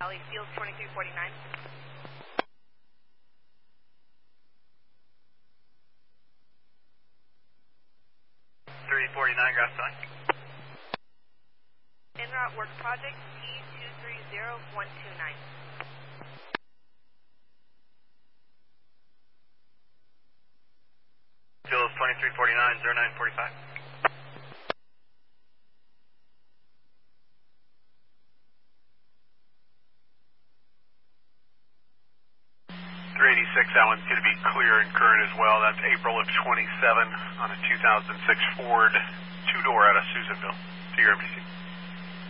Valley, Field 2349. 349, Grass Valley. En route work project T230129. Field 2349, 0945. 386, that one's going to be clear and current as well. That's April of 27 on a 2006 Ford two-door out of Susanville to your MPC.